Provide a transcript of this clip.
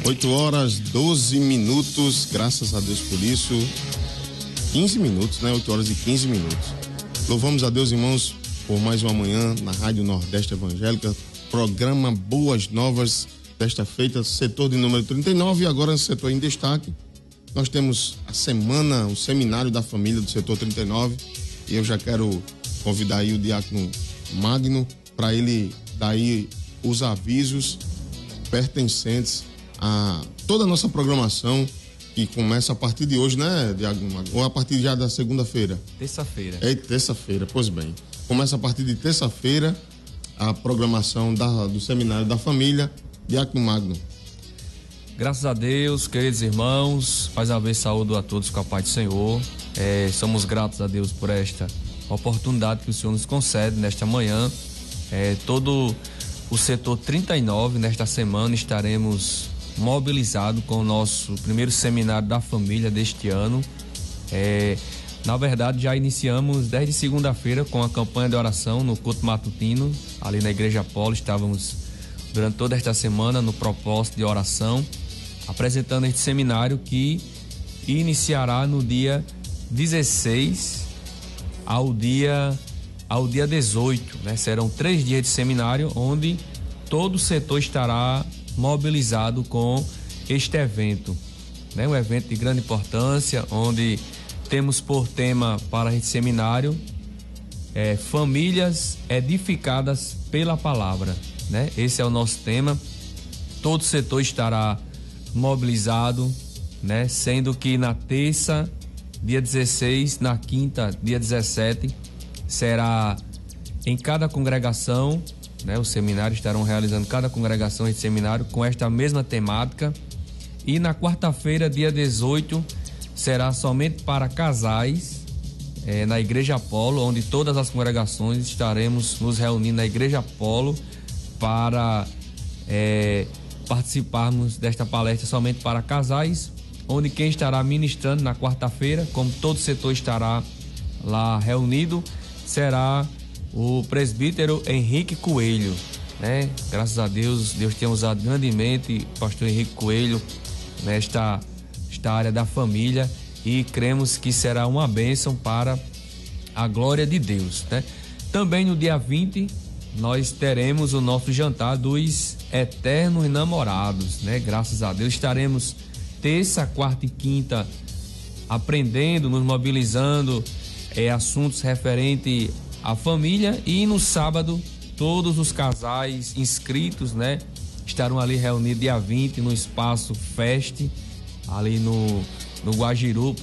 8h12, graças a Deus por isso. 15 minutos, né? 8h15. Louvamos a Deus, irmãos, por mais uma manhã na Rádio Nordeste Evangélica. Programa Boas Novas, desta feita, setor de número 39, e agora no setor em destaque. Nós temos a semana, o seminário da família do setor 39, e eu já quero convidar aí o diácono Magno para ele dar aí os avisos pertencentes a toda a nossa programação, que começa a partir de hoje, né, diácono Magno? Ou a partir já da segunda-feira? Terça-feira. É terça-feira, pois bem. Começa a partir de terça-feira a programação do seminário da família. Diácono Magno. Graças a Deus, queridos irmãos, mais uma vez saúdo a todos com a paz do Senhor. Somos gratos a Deus por esta oportunidade que o Senhor nos concede nesta manhã. Todo o setor 39, nesta semana, estaremos mobilizados com o nosso primeiro seminário da família deste ano. Na verdade, já iniciamos desde segunda-feira com a campanha de oração no culto matutino, ali na Igreja Apolo. Estávamos durante toda esta semana no propósito de oração, apresentando este seminário que iniciará no dia 16 ao dia 18, né? Serão 3 dias de seminário, onde todo o setor estará mobilizado com este evento, né? Um evento de grande importância, onde temos por tema para este seminário famílias edificadas pela palavra, né? Esse é o nosso tema. Todo o setor estará mobilizado, né? Sendo que na terça, dia 16, na quinta, dia 17, será em cada congregação, né? Os seminários estarão realizando cada congregação esse seminário com esta mesma temática. E na quarta-feira, dia 18, será somente para casais, na Igreja Apolo, onde todas as congregações estaremos nos reunindo na Igreja Apolo para participarmos desta palestra somente para casais, onde quem estará ministrando na quarta-feira, como todo o setor estará lá reunido, será o presbítero Henrique Coelho, né? Graças a Deus, Deus tem usado grandemente o pastor Henrique Coelho nesta área da família, e cremos que será uma bênção para a glória de Deus, né? Também no dia 20 nós teremos o nosso jantar dos eternos namorados, né? Graças a Deus estaremos terça, quarta e quinta aprendendo, nos mobilizando assuntos referentes à família, e no sábado todos os casais inscritos, né, estarão ali reunidos dia 20 no espaço Feste, ali no Guajiru,